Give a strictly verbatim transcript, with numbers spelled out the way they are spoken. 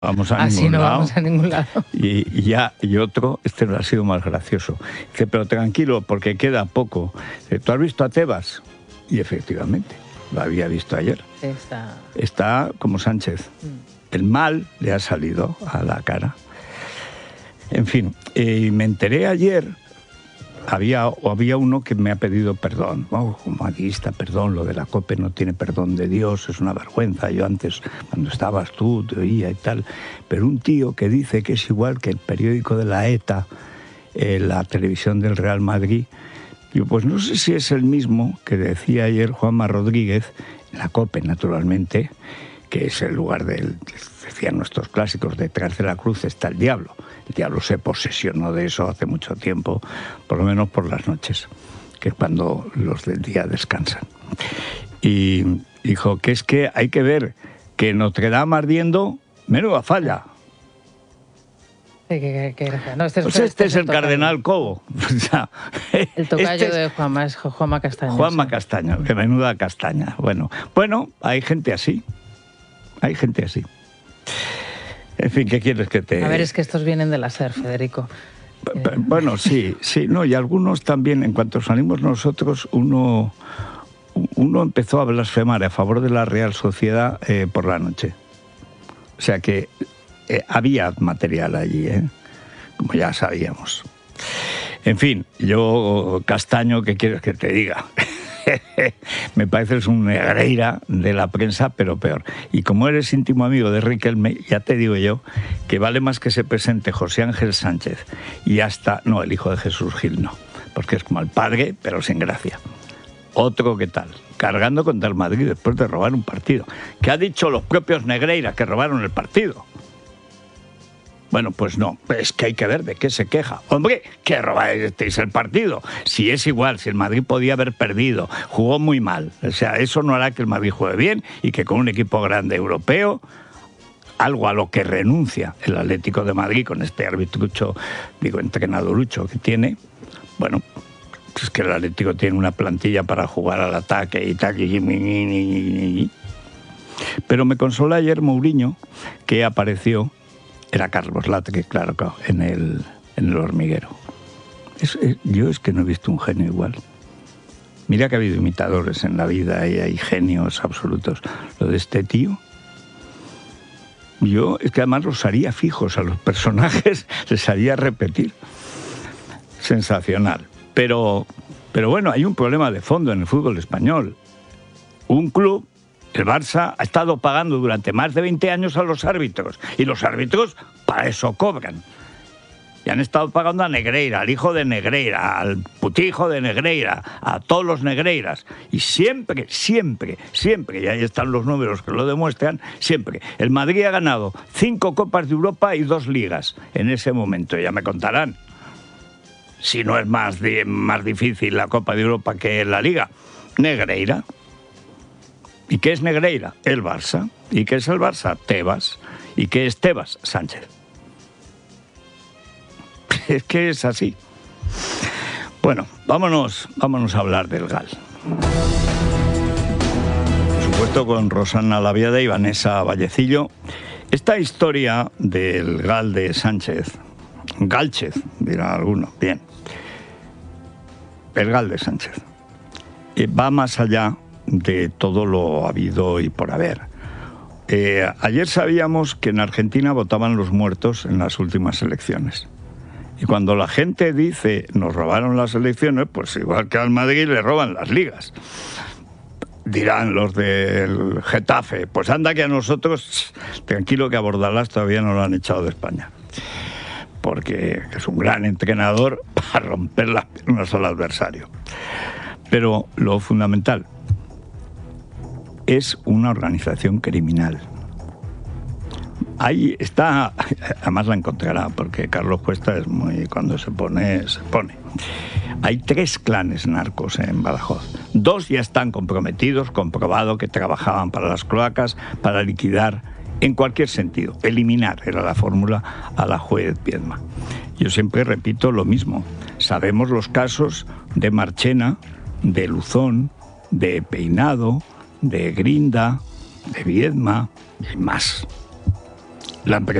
vamos a Así ningún no lado. vamos a ningún lado. Y, y ya, y otro, este no ha sido más gracioso. Dice, pero tranquilo, porque queda poco. Dice, ¿tú has visto a Tebas? Y efectivamente, lo había visto ayer. Está... Está como Sánchez. Mm. El mal le ha salido a la cara. En fin, eh, me enteré ayer, había, o había uno que me ha pedido perdón. Oh, como madridista, perdón, lo de la COPE no tiene perdón de Dios, es una vergüenza. Yo antes, cuando estabas tú, te oía y tal. Pero un tío que dice que es igual que el periódico de la ETA, eh, la televisión del Real Madrid, yo pues no sé si es el mismo que decía ayer Juanma Rodríguez, la COPE naturalmente, que es el lugar del, decían nuestros clásicos, detrás de la cruz está el diablo. El diablo se posesionó de eso hace mucho tiempo, por lo menos por las noches, que es cuando los del día descansan. Y dijo que es que hay que ver que Notre Dame ardiendo, menuda falla. Sí, qué, qué gracia. No, este, Pues este, este es el tocayo. cardenal Cobo. O sea, El tocayo este es de Juanma, es Juanma Castaño. Juanma sí. Castaño, que menuda castaña. Bueno, bueno, hay gente así. Hay gente así. En fin, ¿qué quieres que te...? A ver, es que estos vienen de la SER, Federico. Eh, bueno, sí, sí, no, y algunos también, en cuanto salimos nosotros, uno, uno empezó a blasfemar a favor de la Real Sociedad eh, por la noche. O sea que eh, había material allí, ¿eh? Como ya sabíamos. En fin, yo, Castaño, ¿qué quieres que te diga? Me pareces un Negreira de la prensa, pero peor. Y como eres íntimo amigo de Riquelme, ya te digo yo que vale más que se presente José Ángel Sánchez y hasta... No, el hijo de Jesús Gil no, porque es como el padre, pero sin gracia. Otro que tal, cargando contra el Madrid después de robar un partido. ¿Qué ha dicho los propios Negreira que robaron el partido? Bueno, pues no, es que hay que ver de qué se queja. Hombre, que robasteis el partido. Si es igual, si el Madrid podía haber perdido, jugó muy mal. O sea, eso no hará que el Madrid juegue bien y que con un equipo grande europeo, algo a lo que renuncia el Atlético de Madrid con este arbitrucho, digo, entrenadorucho que tiene, bueno, es que el Atlético tiene una plantilla para jugar al ataque y tal, y... Pero me consola ayer Mourinho, que apareció. Era Carlos Latre, claro, claro, en el, en el hormiguero. Es, es, yo es que no he visto un genio igual. Mira que ha habido imitadores en la vida y hay genios absolutos. Lo de este tío, yo es que además los haría fijos a los personajes, les haría repetir. Sensacional. Pero, pero bueno, hay un problema de fondo en el fútbol español. Un club... El Barça ha estado pagando durante más de veinte años a los árbitros. Y los árbitros para eso cobran. Y han estado pagando a Negreira, al hijo de Negreira, al putijo de Negreira, a todos los Negreiras. Y siempre, siempre, siempre, y ahí están los números que lo demuestran, siempre. El Madrid ha ganado cinco Copas de Europa y dos Ligas en ese momento. Ya me contarán. Si no es más, más difícil la Copa de Europa que la Liga. Negreira. ¿Y qué es Negreira? El Barça. ¿Y qué es el Barça? Tebas. ¿Y qué es Tebas? Sánchez. Es que es así. Bueno, vámonos, vámonos a hablar del Gal. Por supuesto con Rosana Laviada y Vanessa Vallecillo. Esta historia del Gal de Sánchez, Galchez, dirá alguno, bien. El Gal de Sánchez. Eh, va más allá de todo lo habido y por haber. Eh, ayer sabíamos que en Argentina votaban los muertos en las últimas elecciones. Y cuando la gente dice nos robaron las elecciones, pues igual que al Madrid le roban las ligas. Dirán los del Getafe, pues anda que a nosotros, tranquilo que a Bordalás todavía no lo han echado de España. Porque es un gran entrenador para romper las piernas al adversario. Pero lo fundamental, es una organización criminal. Ahí está, además la encontrará, porque Carlos Cuesta es muy, cuando se pone, se pone. Hay tres clanes narcos en Badajoz. Dos ya están comprometidos, comprobado que trabajaban para las cloacas, para liquidar, en cualquier sentido, eliminar, era la fórmula, a la juez Viedma. Yo siempre repito lo mismo. Sabemos los casos de Marchena, de Luzón, de Peinado, de Grinda, de Viedma y más. La